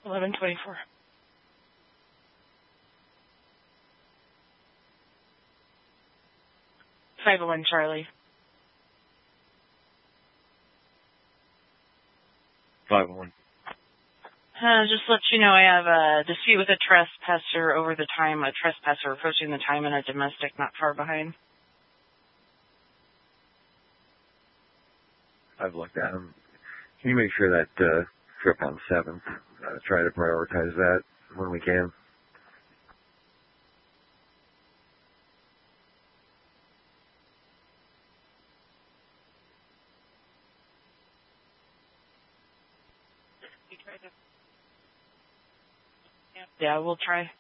1124. 501 Charlie. 501. Just let you know I have a dispute with a trespasser over the time, a trespasser approaching the time in a domestic not far behind. I've looked at them. Can you make sure that trip on 7th, try to prioritize that when we can? Yeah, we'll try.